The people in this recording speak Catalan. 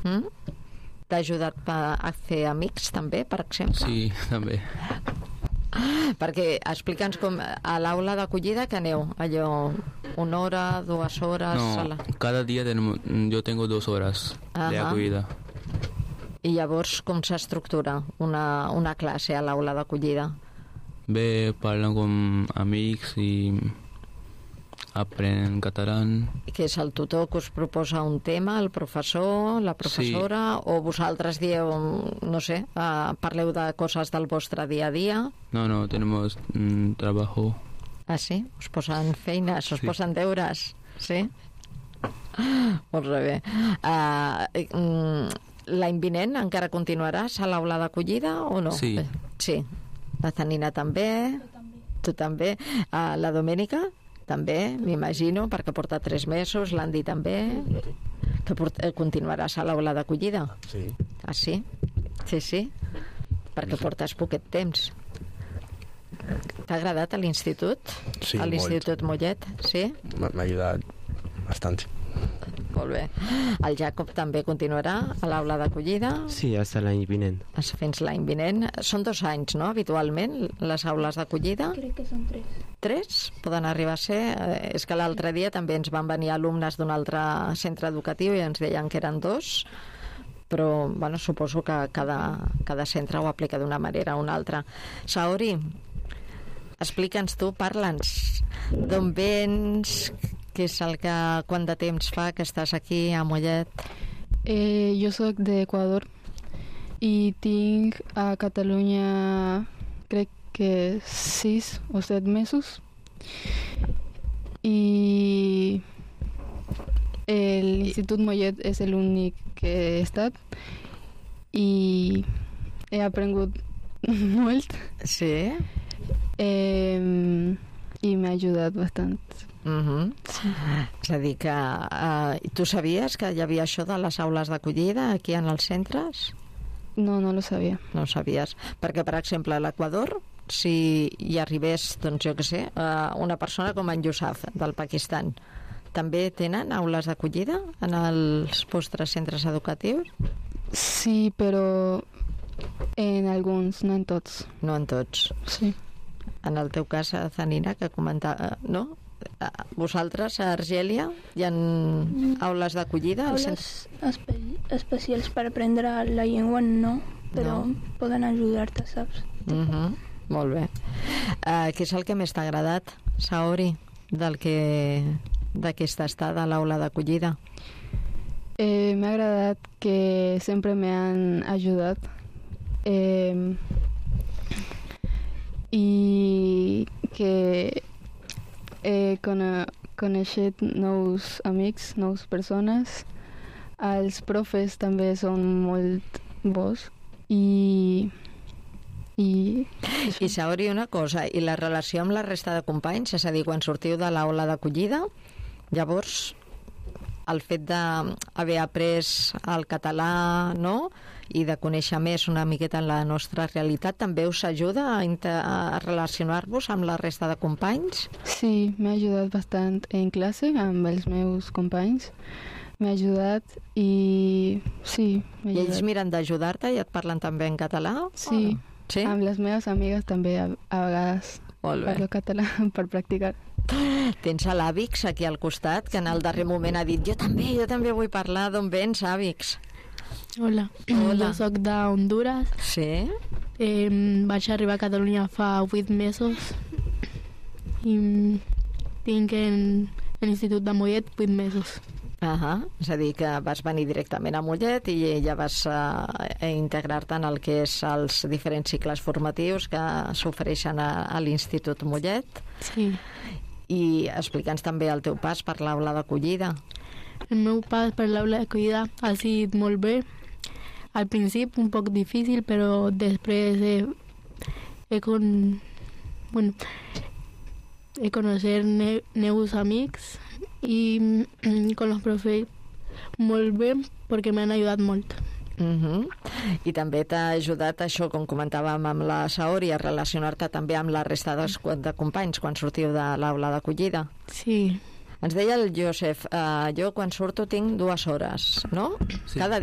T'ha ajudat a fer amics també, per exemple? Sí, també. Perquè explica'ns com a l'aula d'acollida que aneu, allò, 1 hora, 2 hores... No, cada dia yo tengo 2 horas de acogida. I llavors com s'estructura una classe a l'aula d'acollida? Bé, parlen com amics i aprenen català. Que és el tutor que us proposa un tema, el professor, la professora, o vosaltres dieu, no sé, parleu de coses del vostre dia a dia? No, tenemos trabajo. Ah, sí? Us posen feines, us posen deures? Sí? Molt bé. L'any vinent encara continuaràs a l'aula d'acollida o no? Sí. Sí. La Zanina també? Tu també? La Domènica? També, m'imagino, perquè porta 3 mesos, l'Andy també. Que continuaràs a l'aula d'acollida? Sí. Ah, sí? Sí. Perquè portes poquet temps. T'ha agradat a l'institut? Sí, a l'Institut Mollet? Sí? M'ha ajudat bastant. Molt bé. El Jacob també continuarà a l'aula d'acollida? Sí, fins l'any vinent. Fins l'any vinent. Són 2 anys, no?, habitualment, les aules d'acollida? Crec que són 3. 3? Poden arribar a ser... És que l'altre dia també ens van venir alumnes d'un altre centre educatiu i ens deien que eren 2, però, bueno, suposo que cada centre ho aplica d'una manera o una altra. Saori, explica'ns tu, parla'ns d'on vens, què és el que... Quant de temps fa que estàs aquí a Mollet? Jo soc d'Equador i tinc a Catalunya crec que 6 o 7 mesos i l'Institut Mollet és l'únic que he estat i he aprengut molt. Sí? I m'ha ajudat bastant. Sí. És a dir que tu sabies que hi havia això de les aules d'acollida aquí en els centres? No lo sabia. No ho sabies, perquè per exemple a l'Equador, si hi arribés, doncs jo què sé, una persona com en Yousaf del Pakistan, també tenen aules d'acollida en els vostres centres educatius? Sí, però en alguns, no en tots. No en tots. Sí. En el teu cas, Zanina, que comentava, no? Vosaltres, a Argèlia, hi ha aules d'acollida? Aules especials per aprendre la llengua no, però poden ajudar-te, saps? Molt bé. Què és el que més t'ha agradat, Saori, d'aquesta estada a l'aula d'acollida? M'ha agradat que sempre m'han ajudat i que he coneixet nous amics, nous persones. Els profes també són molt bons i Saori, una cosa, i la relació amb la resta de companys, és a dir, quan sortiu de l'aula d'acollida, llavors el fet d'haver après el català, no?, i de conèixer més una miqueta en la nostra realitat, també us ajuda a relacionar-vos amb la resta de companys? Sí, m'ha ajudat bastant en classe amb els meus companys. M'ha ajudat i sí, m'ha ajudat. I ells miren d'ajudar-te i et parlen també en català? Sí, sí? Amb les meves amigues també a vegades parlo català per practicar. Tens a l'Àvix aquí al costat, que en el darrer moment ha dit jo també vull parlar. D'on vens, Àvix? Hola. Jo soc d'Honduras. Sí? Vaig arribar a Catalunya fa 8 mesos i tinc en l'Institut de Mollet 8 mesos. És a dir, que vas venir directament a Mollet i ja vas integrar-te en el que és els diferents cicles formatius que s'ofereixen a l'Institut Mollet. Sí. I explica'ns també el teu pas per l'aula d'acollida. El meu pas per l'aula d'acollida ha sigut molt bé. Al principi un poc difícil, però després he conocer nous amics i con los profes molt bé perquè m'han ajudat molt. I també t'ha ajudat això, com comentàvem amb la Saori, a relacionar-te també amb la resta de companys quan sortiu de l'aula d'acollida? Sí. Ens deia el Josep, jo quan surto tinc 2 hores, no? Sí.